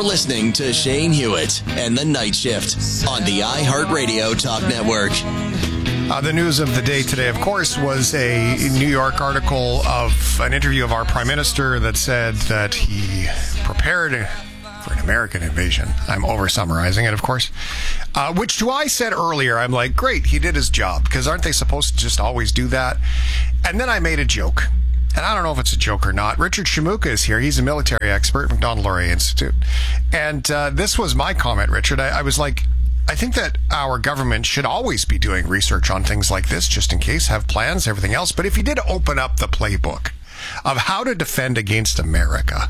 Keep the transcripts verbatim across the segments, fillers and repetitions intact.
You're listening to Shane Hewitt and the Night Shift on the iHeartRadio Talk Network. Uh, the news of the day today, of course, was a New York article of an interview of our Prime Minister that said that he prepared for an American invasion. I'm over-summarizing it, of course. Uh, which to I said earlier, I'm like, great, he did his job, because aren't they supposed to just always do that? And then I made a joke. And I don't know if it's a joke or not. Richard Shamuka is here. He's a military expert at Macdonald-Laurier Institute. And uh, this was my comment, Richard. I, I was like, I think that our government should always be doing research on things like this, just in case, have plans, everything else. But if you did open up the playbook of how to defend against America,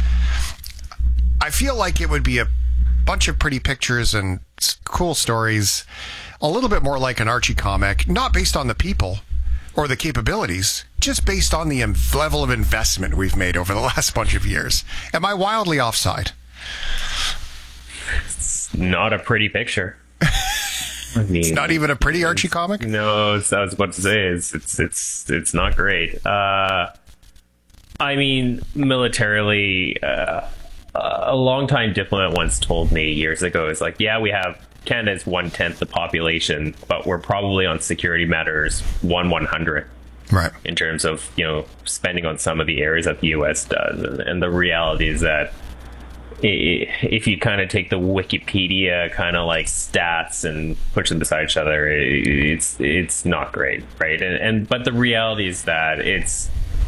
I feel like it would be a bunch of pretty pictures and cool stories, a little bit more like an Archie comic, not based on the people or the capabilities, just based on the level of investment we've made over the last bunch of years. Am I wildly offside? It's not a pretty picture. I mean, it's not even a pretty Archie comic? No, I was about to say, it's it's it's, it's not great. Uh, I mean, militarily, uh, a longtime diplomat once told me years ago, it's like, yeah, we have Canada's one-tenth the population, but we're probably on security matters one one-hundredth. Right. In terms of, you know, spending on some of the areas that the U S does. And, and the reality is that if you kind of take the Wikipedia kind of like stats and push them beside each other, it's it's not great, right? And, and but the reality is that it's,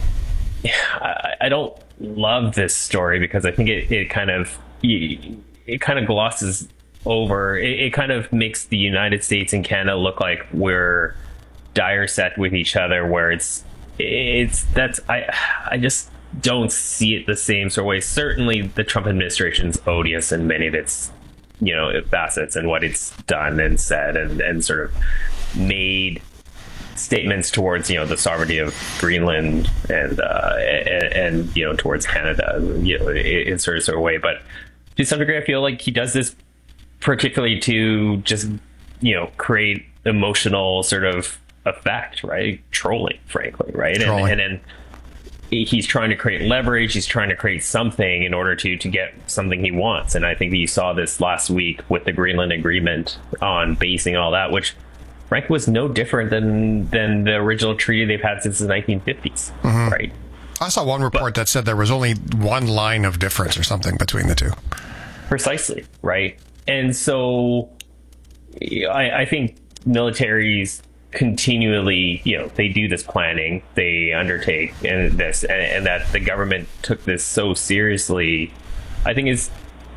I, I don't love this story because I think it, it kind of, it kind of glosses over, it, it kind of makes the United States and Canada look like we're dire set with each other, where it's it's that's I I just don't see it the same sort of way. Certainly the Trump administration's odious in many of its, you know, facets and what it's done and said and and sort of made statements towards, you know, the sovereignty of Greenland and uh and, and you know, towards Canada, you know, in sort of sort of way. But to some degree I feel like he does this particularly to just, you know, create emotional sort of effect, right? Trolling, frankly, right? Trolling. And, and then he's trying to create leverage. He's trying to create something in order to to get something he wants. And I think that you saw this last week with the Greenland Agreement on basing all that, which frankly was no different than than the original treaty they've had since the nineteen fifties, mm-hmm. right? I saw one report but, that said there was only one line of difference or something between the two. Precisely, right? And so I, I think militaries continually, you know, they do this planning, they undertake and this, and, and that the government took this so seriously, I think is,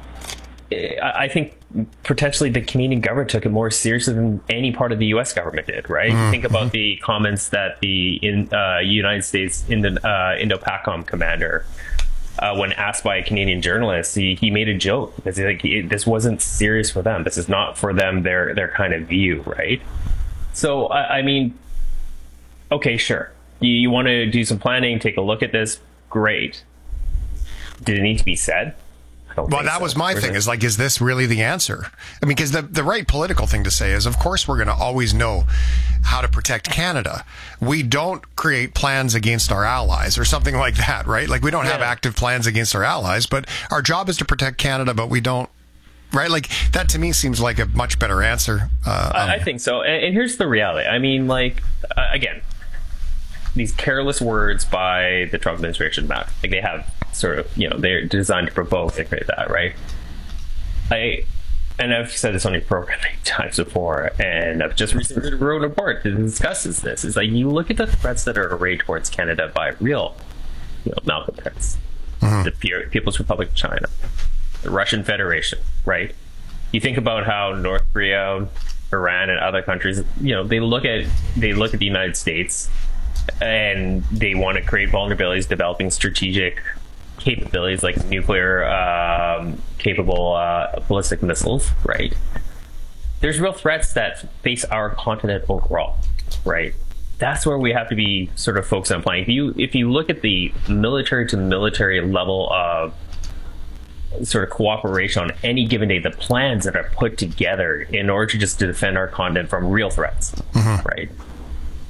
I think potentially the Canadian government took it more seriously than any part of the U S government did, right? Mm-hmm. Think about the comments that the in, uh, United States Indo, uh, Indo-PACOM commander, Uh, when asked by a Canadian journalist, he, he made a joke because like he, this wasn't serious for them. This is not for them, their their kind of view, right? So, I, I mean, okay, sure. You, you want to do some planning, take a look at this, great. Did it need to be said? Well, that so. was my Where's thing, it? is like, is this really the answer? I mean, because the, the right political thing to say is, of course, we're going to always know how to protect Canada. We don't create plans against our allies or something like that, right? Like, we don't yeah. have active plans against our allies, but our job is to protect Canada, but we don't, right? Like, that to me seems like a much better answer. Uh, I, um, I think so. And, and here's the reality. I mean, like, uh, again, these careless words by the Trump administration about, like, they have sort of, you know, they're designed to provoke and create that, right? I, and I've said this on your program many times before, and I've just recently wrote a report that discusses this. It's like, you look at the threats that are arrayed towards Canada by real, you know, malcontents, mm-hmm. the People's Republic of China, the Russian Federation, right? You think about how North Korea, Iran, and other countries, you know, they look at they look at the United States and they want to create vulnerabilities, developing strategic capabilities like nuclear um, capable uh, ballistic missiles, right? There's real threats that face our continent overall, right? That's where we have to be sort of focused on planning. If you if you look at the military to military level of sort of cooperation on any given day, the plans that are put together in order to just to defend our continent from real threats, mm-hmm. right?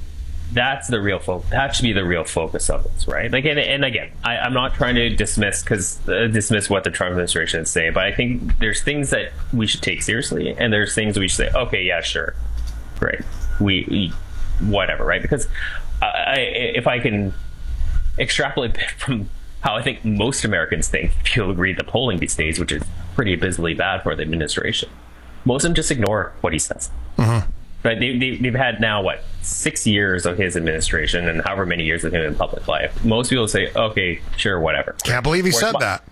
That's the real focus. That should be the real focus of this, right? Like, and, and again, I, I'm not trying to dismiss because uh, dismiss what the Trump administration is saying, but I think there's things that we should take seriously, and there's things we should say, okay, yeah, sure, great, we, we whatever, right? Because I, if I can extrapolate a bit from how I think most Americans think, if you'll agree, the polling these days, which is pretty abysmally bad for the administration, most of them just ignore what he says. Mm-hmm. Right? They, they, they've had now, what, six years of his administration and however many years of him in public life. Most people say, okay, sure, whatever. Can't believe he Whereas said my, that.